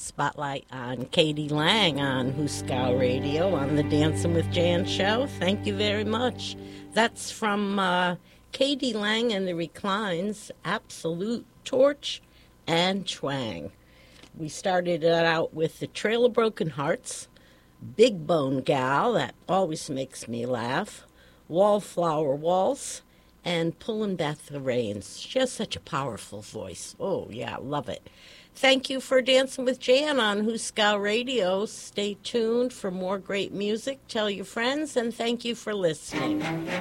spotlight on Katie Lang on Huskow Radio on the Dancing with Jan show. Thank you very much. That's from Katie Lang and the Reclines, Absolute Torch and Twang. We started it out with the Trail of Broken Hearts, Big Bone Gal, that always makes me laugh, Wallflower Waltz, and Pullin' Back the Reins. She has such a powerful voice. Oh, yeah, love it. Thank you for Dancing with Jan on Huskow Radio. Stay tuned for more great music. Tell your friends, and thank you for listening.